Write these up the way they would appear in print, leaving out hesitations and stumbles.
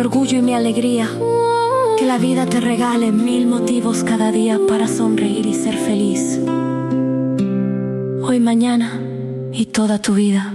orgullo y mi alegría. Que la vida te regale 1000 motivos cada día para sonreír y ser feliz. Hoy, mañana y toda tu vida.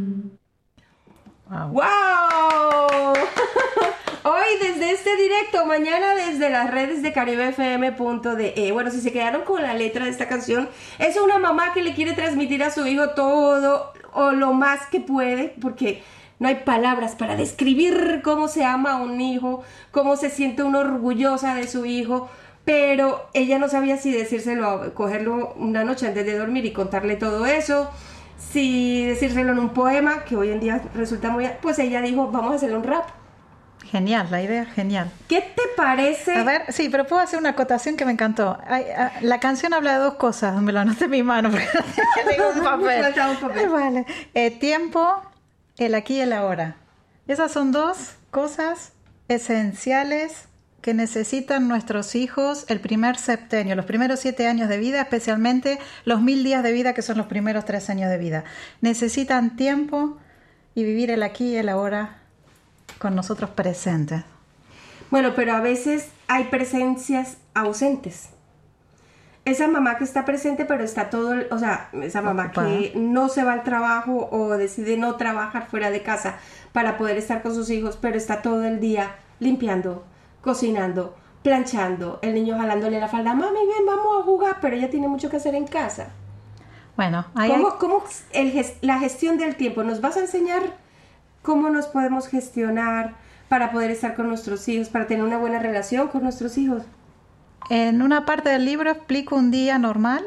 ¡Wow! Hoy desde este directo, mañana desde las redes de caribefm.de. Bueno, si se quedaron con la letra de esta canción, es una mamá que le quiere transmitir a su hijo todo o lo más que puede, porque no hay palabras para describir cómo se ama a un hijo, cómo se siente uno orgullosa de su hijo, pero ella no sabía si decírselo, cogerlo una noche antes de dormir y contarle todo eso, si decírselo en un poema, que hoy en día resulta muy... Pues ella dijo, vamos a hacerle un rap. Genial, la idea es genial. ¿Qué te parece? A ver, sí, pero puedo hacer una acotación que me encantó. La canción habla de dos cosas, me lo anoté en mi mano porque no tenía ningún papel. Vale. Tiempo, el aquí y el ahora. Esas son dos cosas esenciales que necesitan nuestros hijos el primer septenio, los primeros 7 años de vida, especialmente los 1000 días de vida que son los primeros 3 años de vida. Necesitan tiempo y vivir el aquí y el ahora con nosotros presentes. Bueno, pero a veces hay presencias ausentes. Esa mamá que está presente, pero está todo, o sea, esa mamá ocupada, que no se va al trabajo o decide no trabajar fuera de casa para poder estar con sus hijos, pero está todo el día limpiando, cocinando, planchando, el niño jalándole la falda, mami, ven, vamos a jugar, pero ella tiene mucho que hacer en casa. Bueno, ¿Cómo la gestión del tiempo? ¿Nos vas a enseñar cómo nos podemos gestionar para poder estar con nuestros hijos, para tener una buena relación con nuestros hijos? En una parte del libro explico un día normal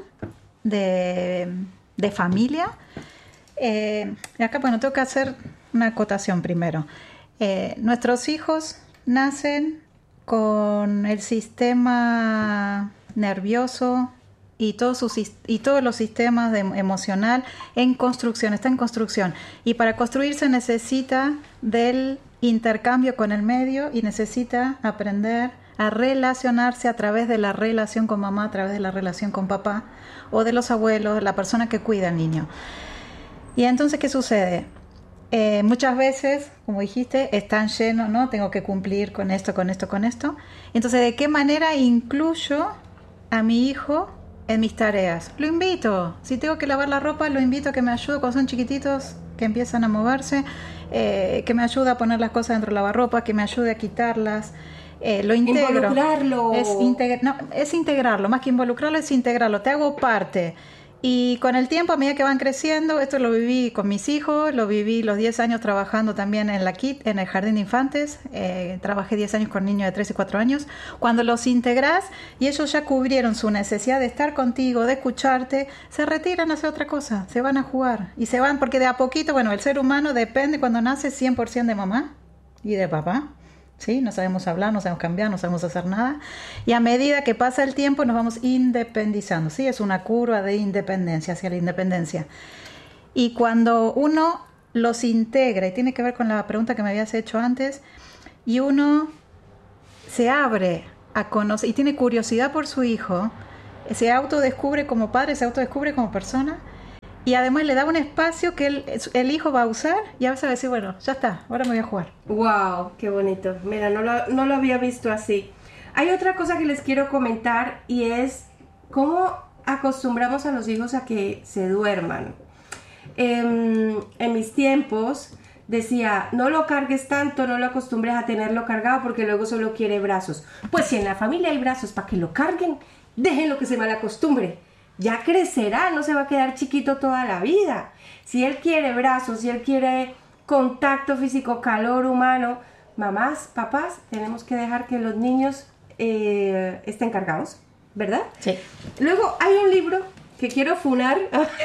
de familia. Y acá, bueno, tengo que hacer una acotación primero. Nuestros hijos nacen con el sistema nervioso y todos los sistemas emocional en construcción, está en construcción. Y para construirse necesita del intercambio con el medio y necesita aprender a relacionarse a través de la relación con mamá, a través de la relación con papá o de los abuelos, la persona que cuida al niño. Y entonces, ¿qué sucede? Muchas veces, como dijiste, están llenos, ¿no? Tengo que cumplir con esto, con esto, con esto. Entonces, ¿de qué manera incluyo a mi hijo en mis tareas? Lo invito. Si tengo que lavar la ropa, lo invito a que me ayude cuando son chiquititos, que empiezan a moverse, que me ayude a poner las cosas dentro del lavarropa, que me ayude a quitarlas. Lo integro. Involucrarlo. Es integrarlo, más que involucrarlo, es integrarlo. Te hago parte. Y con el tiempo, a medida que van creciendo, esto lo viví con mis hijos, lo viví los 10 años trabajando también en en el jardín de infantes. Trabajé 10 años con niños de 3 y 4 años. Cuando los integrás y ellos ya cubrieron su necesidad de estar contigo, de escucharte, se retiran a hacer otra cosa, se van a jugar. Y se van porque de a poquito, bueno, el ser humano depende cuando nace 100% de mamá y de papá. ¿Sí? No sabemos hablar, no sabemos cambiar, no sabemos hacer nada. Y a medida que pasa el tiempo nos vamos independizando. ¿Sí? Es una curva de independencia hacia la independencia. Y cuando uno los integra, y tiene que ver con la pregunta que me habías hecho antes, y uno se abre a conocer y tiene curiosidad por su hijo, se autodescubre como padre, se autodescubre como persona, y además le da un espacio que el hijo va a usar y a veces va a decir, bueno, ya está, ahora me voy a jugar. ¡Wow! ¡Qué bonito! Mira, no lo había visto así. Hay otra cosa que les quiero comentar y es cómo acostumbramos a los hijos a que se duerman. En mis tiempos decía, no lo cargues tanto, no lo acostumbres a tenerlo cargado porque luego solo quiere brazos. Pues si en la familia hay brazos para que lo carguen, déjenlo que se malacostumbre. Ya crecerá, no se va a quedar chiquito toda la vida. Si él quiere brazos, si él quiere contacto físico, calor humano, mamás, papás, tenemos que dejar que los niños estén cargados, ¿verdad? Sí. Luego hay un libro que quiero funar,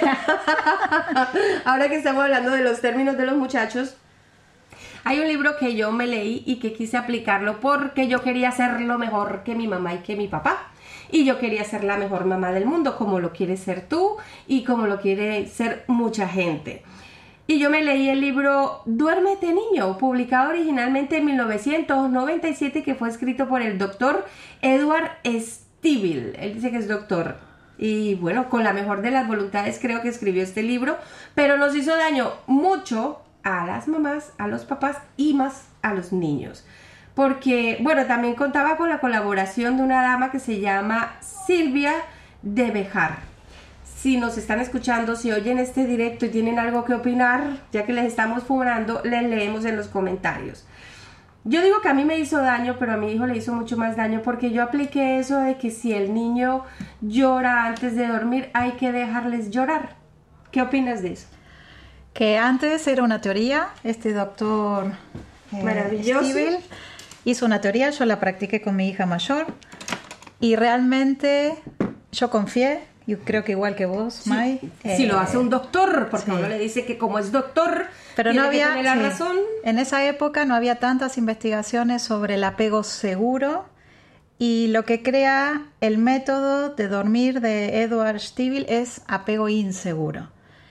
ahora que estamos hablando de los términos de los muchachos. Hay un libro que yo me leí y que quise aplicarlo porque yo quería ser lo mejor que mi mamá y que mi papá. Y yo quería ser la mejor mamá del mundo, como lo quieres ser tú y como lo quiere ser mucha gente. Y yo me leí el libro Duérmete Niño, publicado originalmente en 1997, que fue escrito por el doctor Edward Stiebel. Él dice que es doctor. Y bueno, con la mejor de las voluntades creo que escribió este libro, pero nos hizo daño mucho a las mamás, a los papás y más a los niños. porque, bueno, también contaba con la colaboración de una dama que se llama Silvia de Bejar. Si nos están escuchando, si oyen este directo y tienen algo que opinar, ya que les estamos fumando, les leemos en los comentarios. Yo digo que a mí me hizo daño, pero a mi hijo le hizo mucho más daño porque yo apliqué eso de que si el niño llora antes de dormir, hay que dejarles llorar. ¿Qué opinas de eso? Que antes era una teoría, este doctor maravilloso Stiebel hizo una teoría, yo la practiqué con mi hija mayor y realmente yo confié, y creo que igual que vos, May. Si lo hace un doctor, porque uno le dice que como es doctor, pero tiene no había, que tener la razón. En esa época no había tantas investigaciones sobre el apego seguro y lo que crea el método de dormir de Edward Stiebel es apego inseguro.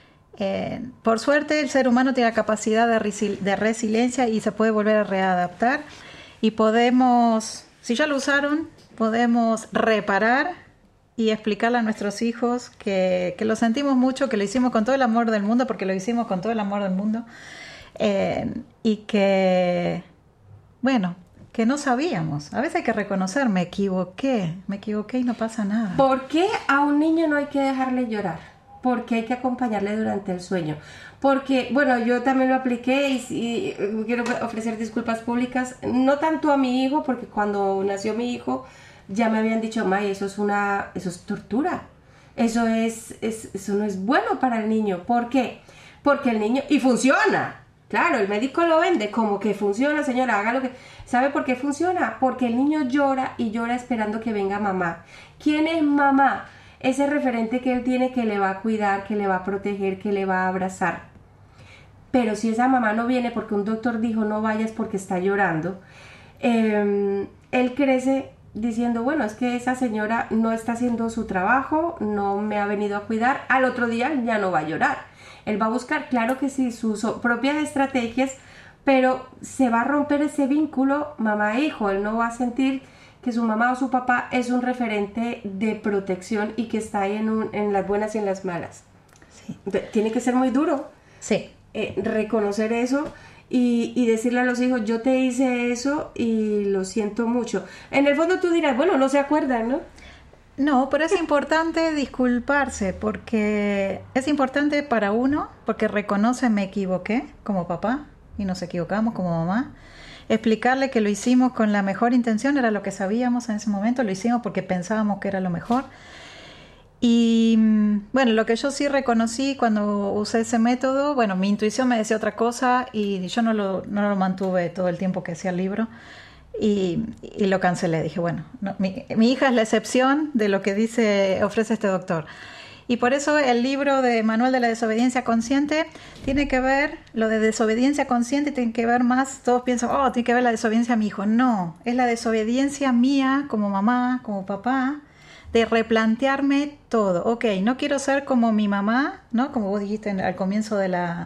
Por suerte el ser humano tiene la capacidad de resiliencia y se puede volver a readaptar y podemos, si ya lo usaron, podemos reparar y explicarle a nuestros hijos que lo sentimos mucho, que lo hicimos con todo el amor del mundo, porque lo hicimos con todo el amor del mundo, y que, bueno, que no sabíamos. A veces hay que reconocer, me equivoqué y no pasa nada. ¿Por qué a un niño no hay que dejarle llorar? Porque hay que acompañarle durante el sueño. Porque, bueno, yo también lo apliqué y quiero ofrecer disculpas públicas, no tanto a mi hijo, porque cuando nació mi hijo ya me habían dicho, May, eso es tortura. Eso no es bueno para el niño. ¿Por qué? Porque el niño, y funciona. Claro, el médico lo vende como que funciona, señora, haga lo que... ¿Sabe por qué funciona? Porque el niño llora y llora esperando que venga mamá. ¿Quién es mamá? Ese referente que él tiene que le va a cuidar, que le va a proteger, que le va a abrazar. Pero si esa mamá no viene porque un doctor dijo no vayas porque está llorando, él crece diciendo, bueno, es que esa señora no está haciendo su trabajo, no me ha venido a cuidar, al otro día ya no va a llorar. Él va a buscar, claro que sí, sus propias estrategias, pero se va a romper ese vínculo mamá-hijo. Él no va a sentir que su mamá o su papá es un referente de protección y que está ahí en las buenas y en las malas. Sí. Tiene que ser muy duro. Sí. Reconocer eso y decirle a los hijos, yo te hice eso y lo siento mucho. En el fondo tú dirás, bueno, no se acuerdan, ¿no? No, pero es importante disculparse, porque es importante para uno, porque reconoce me equivoqué como papá y nos equivocamos como mamá. Explicarle que lo hicimos con la mejor intención, era lo que sabíamos en ese momento, lo hicimos porque pensábamos que era lo mejor. Y bueno, lo que yo sí reconocí cuando usé ese método, bueno, mi intuición me decía otra cosa y yo no lo mantuve todo el tiempo que hacía el libro y lo cancelé. Dije, bueno, no, mi hija es la excepción de lo que ofrece este doctor. Y por eso el libro de Manual de la Desobediencia Consciente tiene que ver, lo de desobediencia consciente tiene que ver más, todos piensan, tiene que ver la desobediencia a mi hijo. No, es la desobediencia mía como mamá, como papá, de replantearme todo. Ok, no quiero ser como mi mamá, ¿no? Como vos dijiste al comienzo de la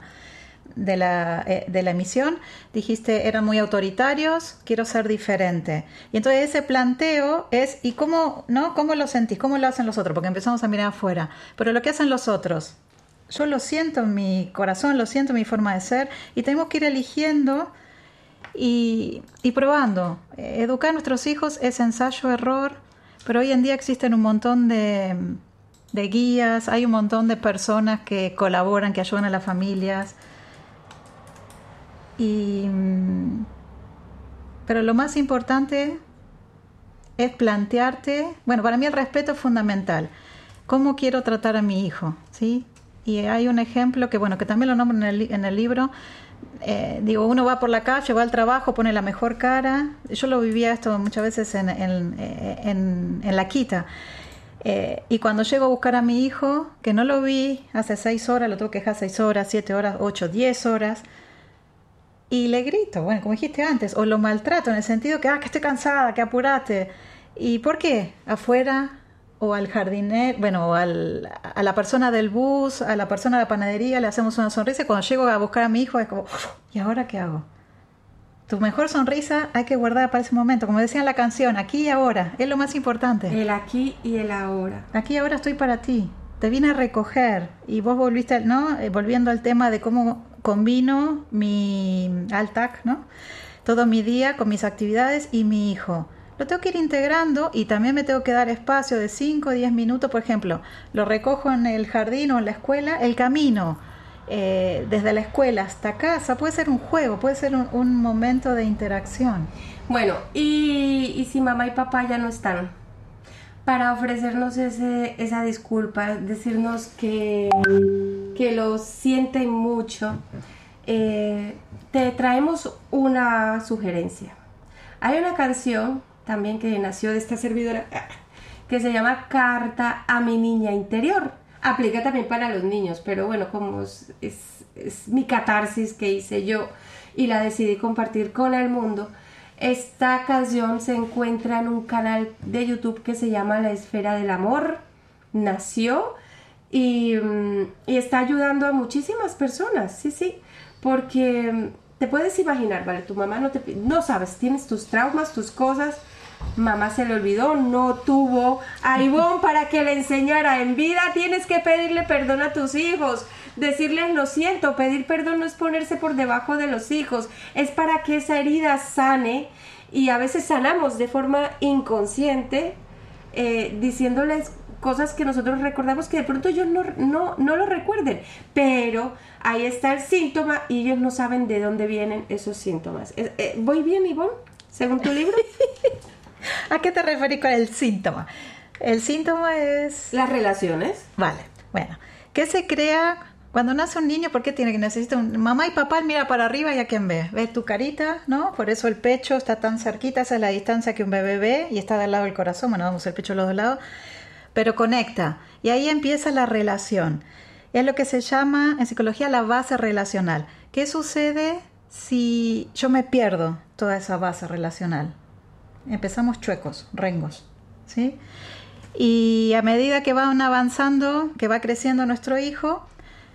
emisión, dijiste eran muy autoritarios, quiero ser diferente. Y entonces ese planteo es, ¿y cómo lo sentís? ¿Cómo lo hacen los otros? Porque empezamos a mirar afuera. Pero lo que hacen los otros, yo lo siento en mi corazón, lo siento en mi forma de ser, y tenemos que ir eligiendo y probando. Educar a nuestros hijos es ensayo-error, pero hoy en día existen un montón de guías, hay un montón de personas que colaboran, que ayudan a las familias. Pero lo más importante es plantearte, bueno, para mí el respeto es fundamental. ¿Cómo quiero tratar a mi hijo? ¿Sí? Y hay un ejemplo que, bueno, que también lo nombro en el libro. Uno va por la calle, va al trabajo, pone la mejor cara. Yo lo vivía esto muchas veces en la quita. Y cuando llego a buscar a mi hijo, que no lo vi hace 6 horas, lo tengo que dejar 6 horas, 7 horas, 8, 10 horas, y le grito, bueno, como dijiste antes, o lo maltrato en el sentido que estoy cansada, que apurate. ¿Y por qué? Afuera, o al jardinero, bueno, o a la persona del bus, a la persona de la panadería, le hacemos una sonrisa, y cuando llego a buscar a mi hijo es como, ¿y ahora qué hago? Tu mejor sonrisa hay que guardar para ese momento, como decía en la canción, aquí y ahora, es lo más importante. El aquí y el ahora. Aquí y ahora estoy para ti, te vine a recoger, y vos volviste, ¿no? Volviendo al tema de cómo combino mi Altac, ¿no? todo mi día con mis actividades y mi hijo. Lo tengo que ir integrando y también me tengo que dar espacio de 5 o 10 minutos, por ejemplo, lo recojo en el jardín o en la escuela, el camino desde la escuela hasta casa, puede ser un juego, puede ser un momento de interacción. Bueno, y si mamá y papá ya no están, para ofrecernos esa disculpa, decirnos que lo sienten mucho, te traemos una sugerencia. Hay una canción también que nació de esta servidora que se llama Carta a mi niña interior. Aplica también para los niños, pero bueno, como es mi catarsis que hice yo y la decidí compartir con el mundo. Esta canción se encuentra en un canal de YouTube que se llama La Esfera del Amor. Nació y está ayudando a muchísimas personas, sí, porque te puedes imaginar, ¿vale? Tu mamá no sabes, tienes tus traumas, tus cosas, mamá se le olvidó, no tuvo a Ivonne para que le enseñara. En vida tienes que pedirle perdón a tus hijos, decirles lo siento. Pedir perdón no es ponerse por debajo de los hijos, es para que esa herida sane, y a veces sanamos de forma inconsciente, diciéndoles cosas que nosotros recordamos que de pronto ellos no lo recuerden, pero ahí está el síntoma y ellos no saben de dónde vienen esos síntomas. ¿Voy bien, Ivonne? ¿Según tu libro? ¿A qué te referís con el síntoma? El síntoma es... Las relaciones. Vale, bueno. ¿Qué se crea cuando nace un niño? ¿Por qué tiene que necesitar mamá y papá? Mira para arriba y a quién ve. Ve tu carita, ¿no? Por eso el pecho está tan cerquita, esa es la distancia que un bebé ve y está del lado del corazón. Bueno, vamos, el pecho a los dos lados. Pero conecta. Y ahí empieza la relación. Es lo que se llama en psicología la base relacional. ¿Qué sucede si yo me pierdo toda esa base relacional? Empezamos chuecos, rengos, ¿sí? Y a medida que van avanzando, que va creciendo nuestro hijo,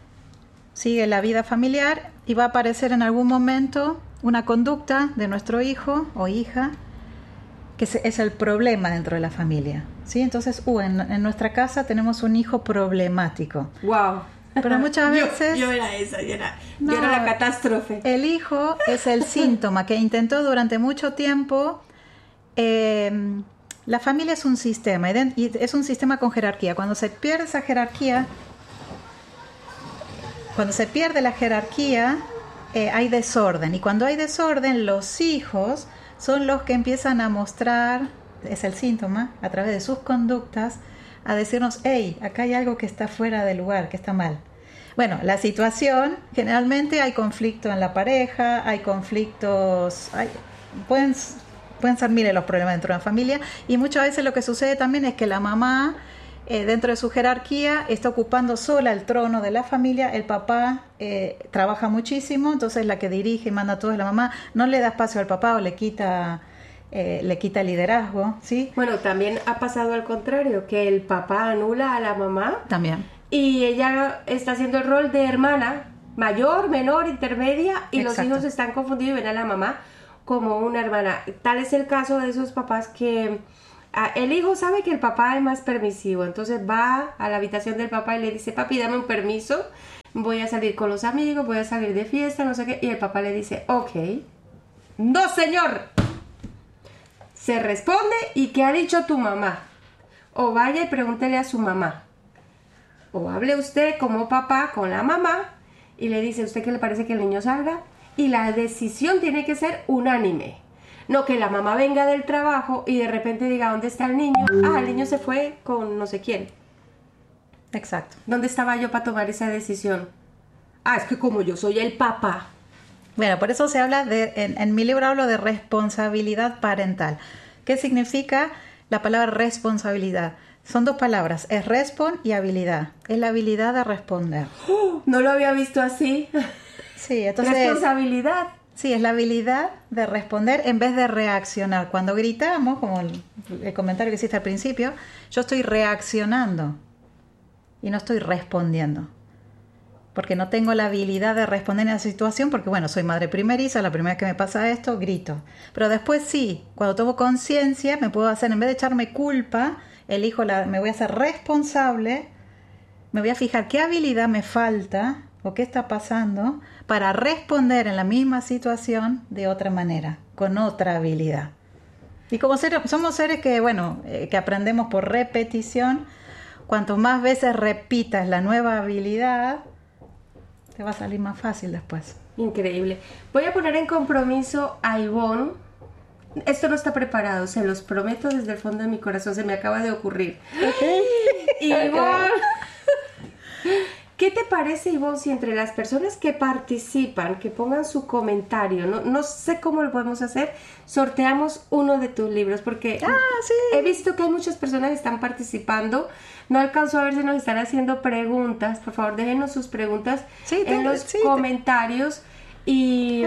sigue la vida familiar y va a aparecer en algún momento una conducta de nuestro hijo o hija que es el problema dentro de la familia, ¿sí? Entonces, en nuestra casa tenemos un hijo problemático. ¡Wow! Pero muchas veces... Yo era esa, yo era la catástrofe. El hijo es el síntoma que intentó durante mucho tiempo. La familia es un sistema y es un sistema con jerarquía. Cuando se pierde esa jerarquía, cuando se pierde la jerarquía, hay desorden. Y cuando hay desorden, los hijos son los que empiezan a mostrar, es el síntoma, a través de sus conductas, a decirnos, hey, acá hay algo que está fuera de lugar, que está mal. Bueno, la situación, generalmente hay conflicto en la pareja, hay conflictos, pueden ser miles los problemas dentro de la familia, y muchas veces lo que sucede también es que la mamá, dentro de su jerarquía, está ocupando sola el trono de la familia, el papá trabaja muchísimo, entonces la que dirige y manda todo es la mamá, no le da espacio al papá o le quita el liderazgo, ¿sí? Bueno, también ha pasado al contrario, que el papá anula a la mamá. También. Y ella está haciendo el rol de hermana, mayor, menor, intermedia, y Exacto. Los hijos están confundidos y ven a la mamá como una hermana. Tal es el caso de esos papás que el hijo sabe que el papá es más permisivo, entonces va a la habitación del papá y le dice, papi, dame un permiso, voy a salir con los amigos, voy a salir de fiesta, no sé qué, y el papá le dice, ok, no señor, se responde, ¿y qué ha dicho tu mamá? O vaya y pregúntele a su mamá, o hable usted como papá con la mamá y le dice, ¿usted qué le parece que el niño salga? Y la decisión tiene que ser unánime. No que la mamá venga del trabajo y de repente diga, ¿dónde está el niño? Ah, el niño se fue con no sé quién. Exacto. ¿Dónde estaba yo para tomar esa decisión? Ah, es que como yo soy el papá. Bueno, por eso se habla en mi libro hablo de responsabilidad parental. ¿Qué significa la palabra responsabilidad? Son dos palabras, es respon y habilidad. Es la habilidad de responder. No lo había visto así. Sí, entonces... Responsabilidad. Sí, es la habilidad de responder en vez de reaccionar. Cuando gritamos, como el comentario que hiciste al principio, yo estoy reaccionando y no estoy respondiendo. Porque no tengo la habilidad de responder en esa situación, porque bueno, soy madre primeriza, la primera vez que me pasa esto, grito. Pero después sí, cuando tomo conciencia, me puedo hacer, en vez de echarme culpa, me voy a hacer responsable, me voy a fijar qué habilidad me falta o qué está pasando para responder en la misma situación de otra manera, con otra habilidad. Y como somos seres que, que aprendemos por repetición, cuanto más veces repitas la nueva habilidad, te va a salir más fácil después. Increíble. Voy a poner en compromiso a Ivonne. Esto no está preparado, se los prometo desde el fondo de mi corazón, se me acaba de ocurrir. Ivonne, ¿qué te parece, Ivonne, si entre las personas que participan, que pongan su comentario, no sé cómo lo podemos hacer, sorteamos uno de tus libros? Porque sí. He visto que hay muchas personas que están participando. No alcanzo a ver si nos están haciendo preguntas. Por favor, déjenos sus preguntas en los comentarios. Y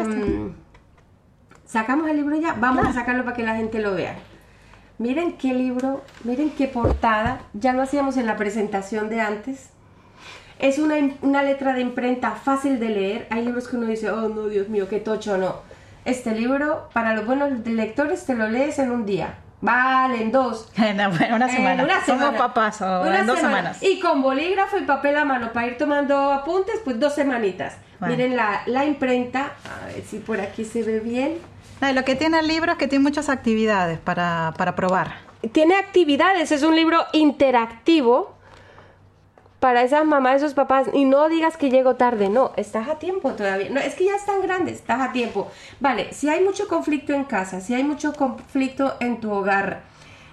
¿sacamos el libro ya? Vamos a sacarlo para que la gente lo vea. Miren qué libro, miren qué portada. Ya lo hacíamos en la presentación de antes. Es una letra de imprenta fácil de leer. Hay libros que uno dice, oh no, Dios mío, qué tocho, no. Este libro, para los buenos lectores, te lo lees en un día. Vale, en dos. Una semana. Somos papás, en 2 semanas. Y con bolígrafo y papel a mano para ir tomando apuntes, pues 2 semanitas. Bueno. Miren la imprenta, a ver si por aquí se ve bien. Lo que tiene el libro es que tiene muchas actividades para probar. Tiene actividades, es un libro interactivo para esas mamás, esos papás. Y no digas que llego tarde, no, estás a tiempo todavía. No, es que ya están grandes, estás a tiempo. Vale, si hay mucho conflicto en casa, si hay mucho conflicto en tu hogar,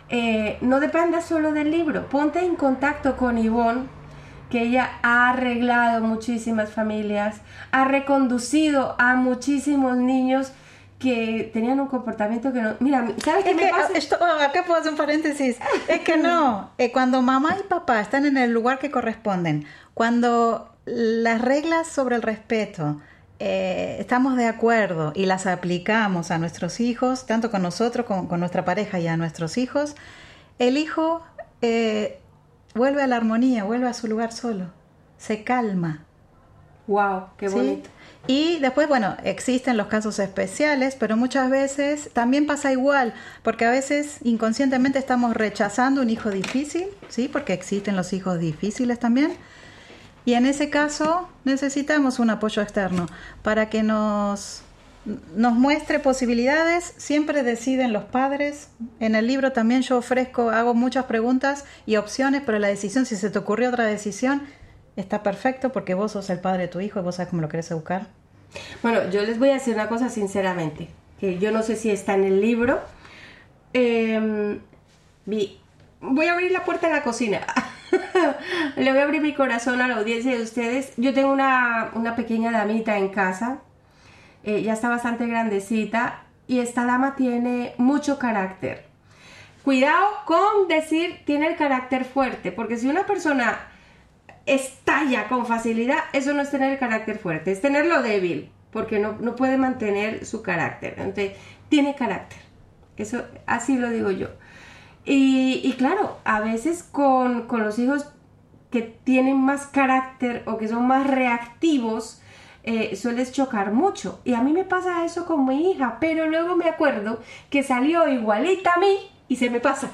no dependas solo del libro. Ponte en contacto con Ivonne, que ella ha arreglado muchísimas familias, ha reconducido a muchísimos niños que tenían un comportamiento que no... Mira, ¿sabes qué me pasa? Acá puedo hacer un paréntesis. Es que no, cuando mamá y papá están en el lugar que corresponden, cuando las reglas sobre el respeto estamos de acuerdo y las aplicamos a nuestros hijos, tanto con nosotros como con nuestra pareja y a nuestros hijos, el hijo vuelve a la armonía, vuelve a su lugar solo, se calma. ¡Wow! ¡Qué bonito! ¿Sí? Y después, existen los casos especiales, pero muchas veces también pasa igual, porque a veces inconscientemente estamos rechazando un hijo difícil, ¿sí? Porque existen los hijos difíciles también. Y en ese caso necesitamos un apoyo externo para que nos muestre posibilidades. Siempre deciden los padres. En el libro también yo hago muchas preguntas y opciones, pero la decisión, si se te ocurrió otra decisión, está perfecto porque vos sos el padre de tu hijo y vos sabes cómo lo querés educar. Bueno, yo les voy a decir una cosa sinceramente, que yo no sé si está en el libro. Voy a abrir la puerta de la cocina. Le voy a abrir mi corazón a la audiencia de ustedes. Yo tengo una pequeña damita en casa. Ya está bastante grandecita. Y esta dama tiene mucho carácter. Cuidado con decir tiene el carácter fuerte. Porque si una persona estalla con facilidad, eso no es tener el carácter fuerte, es tenerlo débil, porque no puede mantener su carácter. Entonces, tiene carácter. Eso, así lo digo yo. Y claro, a veces con los hijos que tienen más carácter o que son más reactivos, sueles chocar mucho. Y a mí me pasa eso con mi hija, pero luego me acuerdo que salió igualita a mí y se me pasa.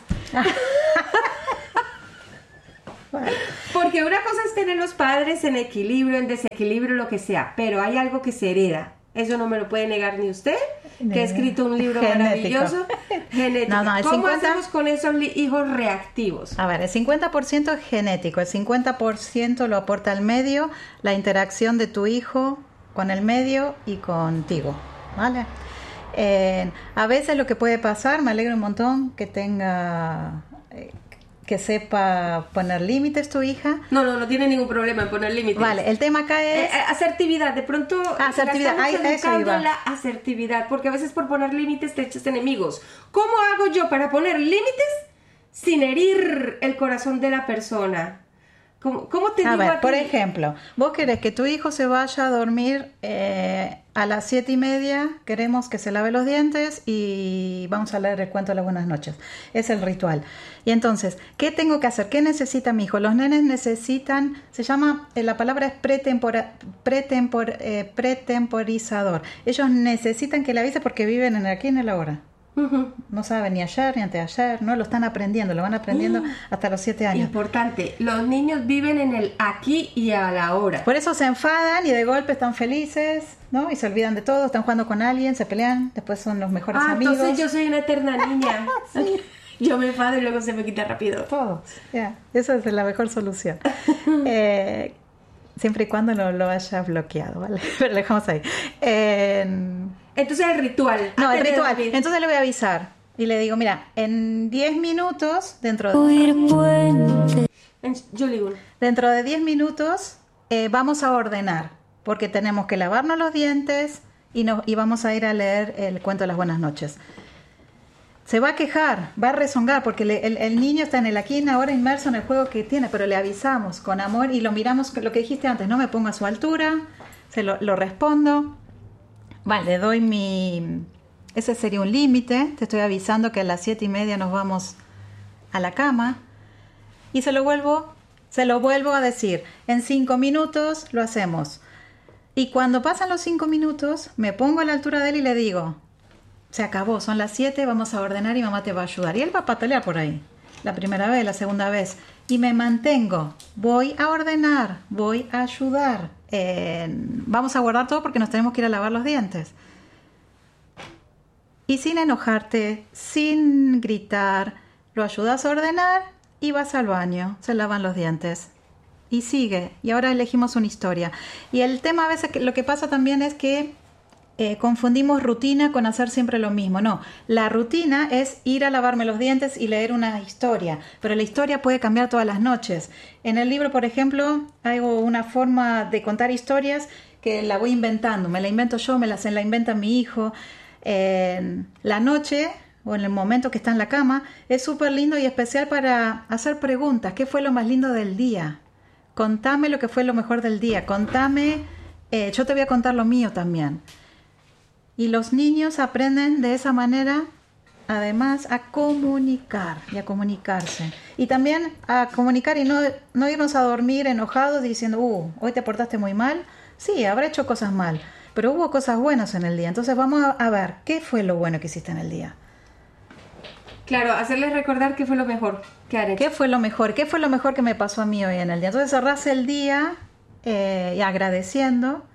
Porque una cosa es tener los padres en equilibrio, en desequilibrio, lo que sea, pero hay algo que se hereda. Eso no me lo puede negar ni usted, que ha escrito un libro maravilloso. Genético. ¿Cómo hacemos con esos hijos reactivos? A ver, el 50% es genético, el 50% lo aporta el medio, la interacción de tu hijo con el medio y contigo, ¿vale? A veces lo que puede pasar, me alegro un montón que tenga... que sepa poner límites tu hija. No tiene ningún problema en poner límites. Vale, el tema acá es... asertividad, de pronto... Asertividad, eso iba. La asertividad, porque a veces por poner límites te echas enemigos. ¿Cómo hago yo para poner límites sin herir el corazón de la persona? ¿Cómo te digo a ver, a ti? Por ejemplo, vos querés que tu hijo se vaya a dormir a las 7:30, queremos que se lave los dientes y vamos a leer el cuento de las buenas noches. Es el ritual. Y entonces, ¿qué tengo que hacer? ¿Qué necesita mi hijo? Los nenes necesitan, se llama, la palabra es pretemporizador. Ellos necesitan que le avise porque viven aquí en el ahora. No saben ni ayer ni anteayer, no lo están aprendiendo, lo van aprendiendo hasta los 7 años. Importante, los niños viven en el aquí y a la hora. Por eso se enfadan y de golpe están felices, ¿no? Y se olvidan de todo, están jugando con alguien, se pelean, después son los mejores amigos. Entonces yo soy una eterna niña. Sí. Yo me enfado y luego se me quita rápido. Todo, esa es la mejor solución. Siempre y cuando no lo haya bloqueado, ¿vale? Pero lo dejamos ahí. Entonces el ritual. No, el ritual. Entonces le voy a avisar. Y le digo, mira, en 10 minutos, dentro de 10 minutos, vamos a ordenar. Porque tenemos que lavarnos los dientes y vamos a ir a leer el cuento de las buenas noches. Se va a quejar, va a rezongar, porque el niño está en el aquí y en ahora inmerso en el juego que tiene, pero le avisamos con amor y lo miramos, lo que dijiste antes, no me pongo a su altura, lo respondo. Vale, le doy ese sería un límite, te estoy avisando que a las 7:30 nos vamos a la cama y se lo vuelvo a decir, en 5 minutos lo hacemos. Y cuando pasan los 5 minutos, me pongo a la altura de él y le digo, se acabó, son las 7, vamos a ordenar y mamá te va a ayudar. Y él va a patalear por ahí, la primera vez, la segunda vez. Y me mantengo, voy a ordenar, voy a ayudar. Vamos a guardar todo porque nos tenemos que ir a lavar los dientes. Y sin enojarte, sin gritar, lo ayudas a ordenar y vas al baño, se lavan los dientes. Y sigue, y ahora elegimos una historia. Y el tema a veces, lo que pasa también es que confundimos rutina con hacer siempre lo mismo. No, la rutina es ir a lavarme los dientes y leer una historia, pero la historia puede cambiar todas las noches. En el libro, por ejemplo, hago una forma de contar historias que la voy inventando, me la invento yo, la inventa mi hijo. La noche o en el momento que está en la cama es súper lindo y especial para hacer preguntas. ¿Qué fue lo más lindo del día? Contame lo que fue lo mejor del día, contame, yo te voy a contar lo mío también. Y los niños aprenden de esa manera, además, a comunicar y a comunicarse. Y también a comunicar y no irnos a dormir enojados diciendo, hoy te portaste muy mal. Sí, habré hecho cosas mal, pero hubo cosas buenas en el día. Entonces vamos a ver, ¿qué fue lo bueno que hiciste en el día? Claro, hacerles recordar qué fue lo mejor que han hecho. ¿Qué fue lo mejor? ¿Qué fue lo mejor que me pasó a mí hoy en el día? Entonces cerrás el día y agradeciendo.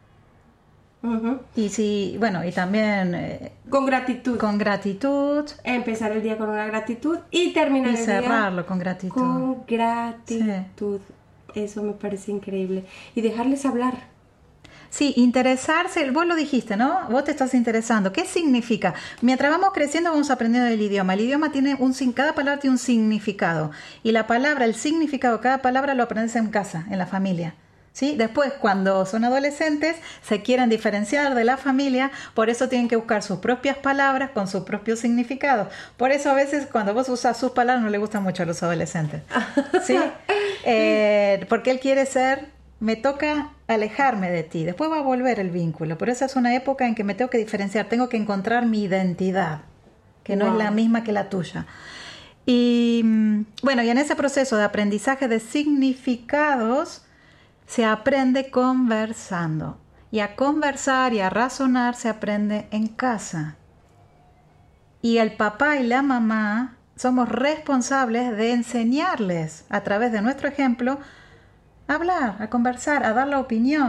Y también con gratitud. Con gratitud. Empezar el día con una gratitud y terminar el día cerrarlo con gratitud. Con gratitud. Sí. Eso me parece increíble. Y dejarles hablar. Sí, interesarse, vos lo dijiste, ¿no? Vos te estás interesando. ¿Qué significa? Mientras vamos creciendo vamos aprendiendo el idioma. El idioma tiene cada palabra tiene un significado. Y el significado de cada palabra lo aprendes en casa, en la familia. ¿Sí? Después, cuando son adolescentes, se quieren diferenciar de la familia, por eso tienen que buscar sus propias palabras con sus propios significados. Por eso a veces cuando vos usas sus palabras no le gustan mucho a los adolescentes. ¿Sí? Porque él quiere me toca alejarme de ti, después va a volver el vínculo. Por eso es una época en que me tengo que diferenciar, tengo que encontrar mi identidad, que no es la misma que la tuya. Y y en ese proceso de aprendizaje de significados, se aprende conversando. Y a conversar y a razonar se aprende en casa. Y el papá y la mamá somos responsables de enseñarles, a través de nuestro ejemplo, a hablar, a conversar, a dar la opinión.